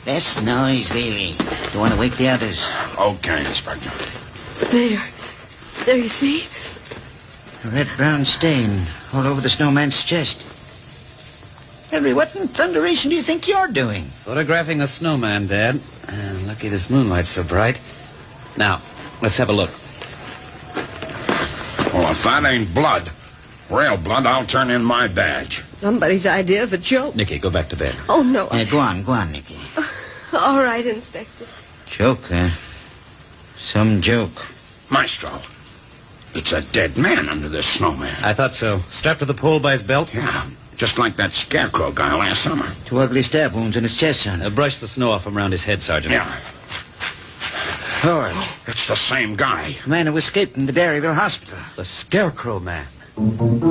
Less noise, Bailey. Don't want to wake the others. Okay, Inspector. There. There, you see? A red-brown stain all over the snowman's chest. Henry, what in thunderation do you think you're doing? Photographing a snowman, Dad. Lucky this moonlight's so bright. Now, let's have a look. Well, if that ain't blood, real blood, I'll turn in my badge. Somebody's idea of a joke. Nicky, go back to bed. Oh, no. Go on, Nicky. All right, Inspector. Joke, huh? Some joke. Maestro, it's a dead man under this snowman. I thought so. Strapped to the pole by his belt? Yeah, just like that scarecrow guy last summer. 2 ugly stab wounds in his chest, son. Brush the snow off from around his head, Sergeant. Yeah, Howard, it's the same guy. the man who escaped from the Dairyville hospital. The Scarecrow Man.